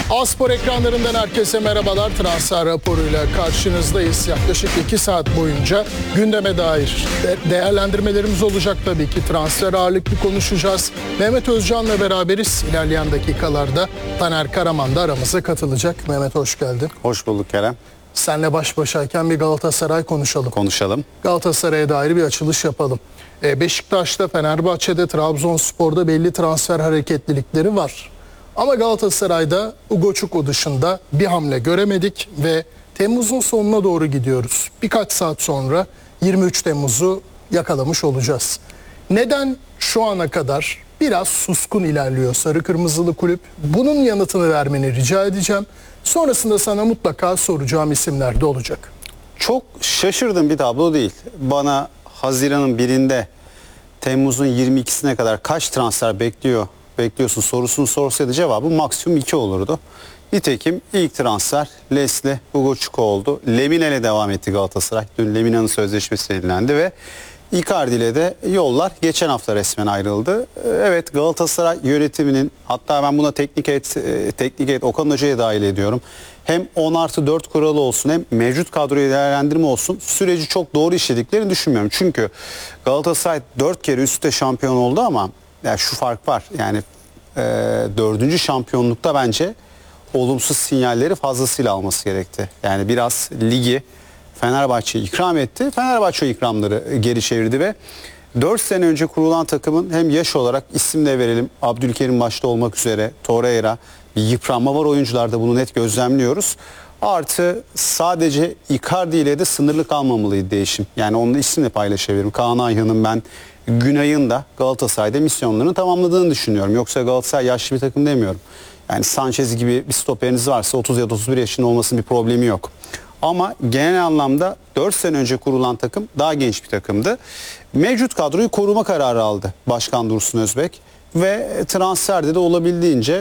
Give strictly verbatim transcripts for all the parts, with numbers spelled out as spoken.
A-Spor ekranlarından herkese merhabalar. Transfer raporuyla karşınızdayız. Yaklaşık iki saat boyunca gündeme dair de- değerlendirmelerimiz olacak tabii ki. Transfer ağırlıklı konuşacağız. Mehmet Özcan'la beraberiz. İlerleyen dakikalarda Taner Karaman da aramıza katılacak. Mehmet hoş geldin. Hoş bulduk Kerem. Senle baş başayken bir Galatasaray konuşalım. Konuşalım. Galatasaray'a dair bir açılış yapalım. Ee, Beşiktaş'ta, Fenerbahçe'de, Trabzonspor'da belli transfer hareketlilikleri var. Ama Galatasaray'da Ugochukwu dışında bir hamle göremedik ve Temmuz'un sonuna doğru gidiyoruz. Birkaç saat sonra yirmi üç Temmuz'u yakalamış olacağız. Neden şu ana kadar biraz suskun ilerliyor Sarı Kırmızılı kulüp? Bunun yanıtını vermeni rica edeceğim. Sonrasında sana mutlaka soracağım isimler de olacak. Çok şaşırdığım bir tablo değil. Bana Haziran'ın birinde Temmuz'un yirmi ikisine kadar kaç transfer bekliyor bekliyorsun sorusunu sorsaydı cevabı maksimum iki olurdu. Nitekim ilk transfer Leslie Ugochukwu oldu. Lemina ile devam etti Galatasaray. Dün Lemina'nın sözleşmesi yenilendi ve Icardi ile de yollar geçen hafta resmen ayrıldı. Evet, Galatasaray yönetiminin, hatta ben buna teknik heyet, teknik heyet Okan Hoca'ya dahil ediyorum. Hem on artı dört kuralı olsun hem mevcut kadroyu değerlendirme olsun, süreci çok doğru işlediklerini düşünmüyorum. Çünkü Galatasaray dört kere üst üste şampiyon oldu ama yani şu fark var. Yani e, dördüncü şampiyonlukta bence olumsuz sinyalleri fazlasıyla alması gerekti. Yani biraz ligi Fenerbahçe'ye ikram etti. Fenerbahçe ikramları geri çevirdi ve dört sene önce kurulan takımın hem yaş olarak isim de verelim, Abdülkerim başta olmak üzere Torreira, bir yıpranma var oyuncularda, bunu net gözlemliyoruz. Artı sadece Icardi ile de sınırlı kalmamalıydı değişim. Yani onunla isimle paylaşabilirim. Kaan Ayhan'ın ben Günay'ın da Galatasaray'da misyonlarını tamamladığını düşünüyorum. Yoksa Galatasaray yaşlı bir takım demiyorum. Yani Sanchez gibi bir stoperiniz varsa otuz ya da otuz bir yaşında olmasının bir problemi yok. Ama genel anlamda dört sene önce kurulan takım daha genç bir takımdı. Mevcut kadroyu koruma kararı aldı Başkan Dursun Özbek. Ve transferde de olabildiğince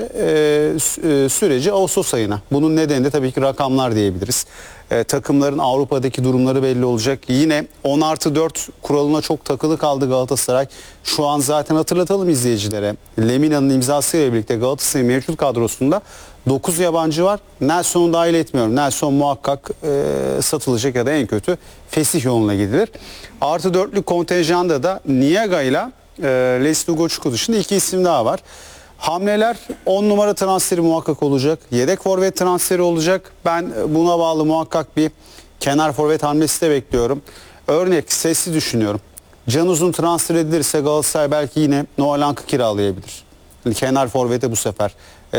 e, süreci Ağustos ayına. Bunun nedeni de tabii ki rakamlar diyebiliriz. E, takımların Avrupa'daki durumları belli olacak. Yine on artı dört kuralına çok takılı kaldı Galatasaray. Şu an zaten hatırlatalım izleyicilere. Lemina'nın imzasıyla birlikte Galatasaray mevcut kadrosunda dokuz yabancı var. Nelson'u dahil etmiyorum. Nelson muhakkak e, satılacak ya da en kötü fesih yoluna gidilir. Artı dörtlük kontenjanda da Niaga ile e, Leslie Ugochukwu dışında iki isim daha var. Hamleler on numara transferi muhakkak olacak. Yedek forvet transferi olacak. Ben buna bağlı muhakkak bir kenar forvet hamlesi de bekliyorum. Örnek sesli düşünüyorum. Can Uzun transfer edilirse Galatasaray belki yine Noah Lang'ı kiralayabilir. Yani kenar forvete bu sefer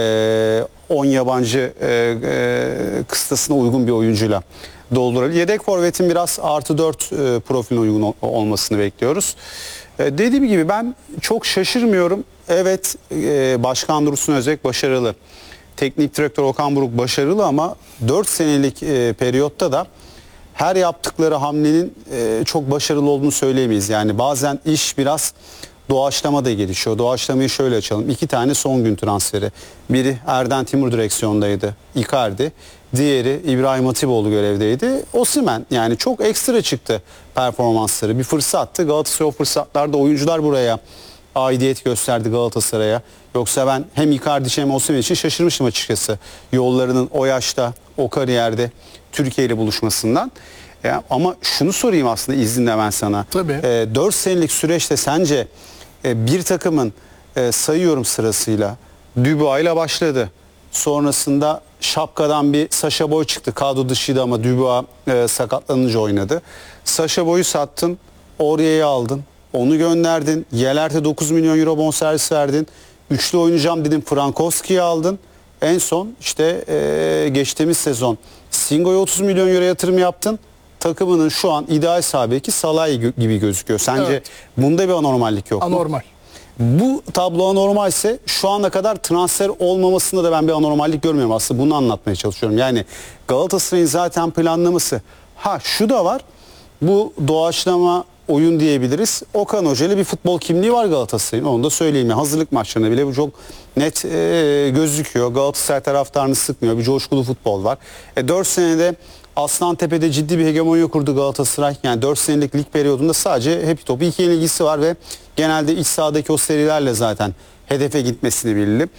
on yabancı e, e, kıstasına uygun bir oyuncuyla doldurabilir. Yedek forvetin biraz artı dört e, profiline uygun ol, olmasını bekliyoruz. E, dediğim gibi ben çok şaşırmıyorum. Evet, e, Başkan Dursun Özbek başarılı. Teknik direktör Okan Buruk başarılı ama dört senelik e, periyotta da her yaptıkları hamlenin e, çok başarılı olduğunu söyleyemeyiz. Yani bazen iş biraz doğaçlama da gelişiyor. Doğaçlamayı şöyle açalım. İki tane son gün transferi. Biri Erden Timur direksiyondaydı. Icardi. Diğeri İbrahim Hatipoğlu görevdeydi. Osimhen, yani çok ekstra çıktı performansları. Bir fırsattı. Galatasaray o fırsatlarda oyuncular buraya aidiyet gösterdi Galatasaray'a. Yoksa ben hem Icardi hem Osimhen için şaşırmıştım açıkçası. Yollarının o yaşta, o kariyerde Türkiye ile buluşmasından. Ya, ama şunu sorayım aslında izninle ben sana. Tabii. E, dört senelik süreçte sence e, bir takımın e, sayıyorum sırasıyla Dubois ile başladı. Sonrasında şapkadan bir Sacha Boey çıktı. Kadro dışıydı ama Dubois e, sakatlanınca oynadı. Sacha Boey'u sattın. Aurier'i aldın. Onu gönderdin. Yelert'e dokuz milyon euro bonservis verdin. Üçlü oynayacağım dedin. Frankowski'yi aldın. En son işte e, geçtiğimiz sezon Singo'ya otuz milyon euro yatırım yaptın. Takımının şu an ideal sahibi beki Salah gibi gözüküyor. Sence evet, bunda bir anormallik yok mu? Anormal. Bu tablo anormal ise şu ana kadar transfer olmamasında da ben bir anormallik görmüyorum aslında. Bunu anlatmaya çalışıyorum. Yani Galatasaray'ın zaten planlaması. Ha şu da var. Bu doğaçlama oyun diyebiliriz. Okan Hoca ile bir futbol kimliği var Galatasaray'ın. Onu da söyleyeyim. Yani hazırlık maçlarında bile bu çok net e, gözüküyor. Galatasaray taraftarını sıkmıyor. Bir coşkulu futbol var. E, dört senede Aslantepe'de ciddi bir hegemonya kurdu Galatasaray. Yani dört senelik lig periyodunda sadece hep topu iki yenilgisi var ve genelde iç sahadaki o serilerle zaten hedefe gitmesini bildi.